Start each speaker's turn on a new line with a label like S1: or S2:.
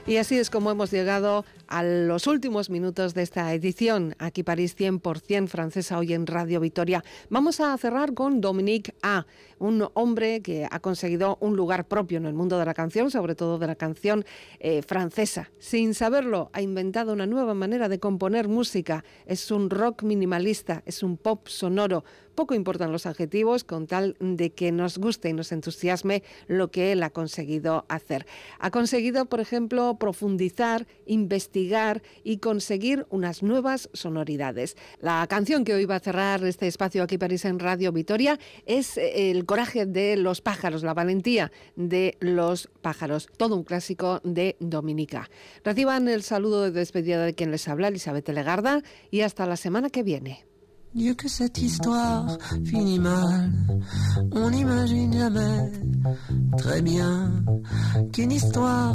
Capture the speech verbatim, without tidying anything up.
S1: Y así es como hemos llegado a los últimos minutos de esta edición. Aquí París cien por ciento francesa, hoy en Radio Vitoria. Vamos a cerrar con Dominique A, un hombre que ha conseguido un lugar propio en el mundo de la canción, sobre todo de la canción eh, francesa. Sin saberlo, ha inventado una nueva manera de componer música. Es un rock minimalista, es un pop sonoro. Poco importan los adjetivos, con tal de que nos guste y nos entusiasme lo que él ha conseguido hacer. Ha conseguido, por ejemplo, profundizar, investigar y conseguir unas nuevas sonoridades. La canción que hoy va a cerrar este espacio Aquí París en Radio Vitoria es El coraje de los pájaros, la valentía de los pájaros, todo un clásico de Dominica. Reciban el saludo de despedida de quien les habla, Elisabeth Legarda, y hasta la semana que viene.
S2: Dieu que cette histoire finit mal, on n'imagine jamais très bien qu'une histoire